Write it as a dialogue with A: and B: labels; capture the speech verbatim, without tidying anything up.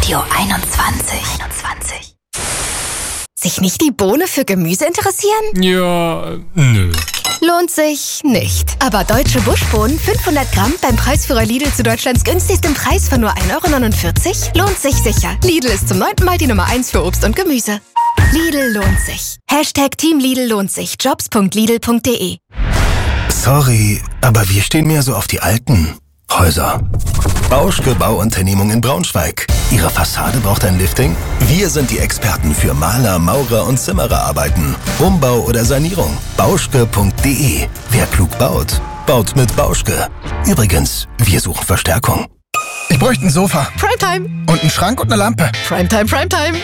A: Radio einundzwanzig. einundzwanzig.
B: Sich nicht die Bohne für Gemüse interessieren?
C: Ja, nö.
B: Lohnt sich nicht. Aber deutsche Buschbohnen fünfhundert Gramm beim Preisführer Lidl zu Deutschlands günstigstem Preis von nur ein Euro neunundvierzig lohnt sich sicher. Lidl ist zum neunten Mal die Nummer eins für Obst und Gemüse. Lidl lohnt sich. Hashtag Team Lidl lohnt sich. Jobs punkt lidl punkt de.
D: Sorry, aber wir stehen mehr so auf die alten Häuser. Bauschke Bauunternehmung in Braunschweig. Ihre Fassade braucht ein Lifting? Wir sind die Experten für Maler, Maurer und Zimmererarbeiten. Umbau oder Sanierung. Bauschke punkt de. Wer klug baut, baut mit Bauschke. Übrigens, wir suchen Verstärkung.
E: Ich bräuchte ein Sofa.
B: Primetime.
E: Und einen Schrank und eine Lampe.
B: Primetime, Primetime.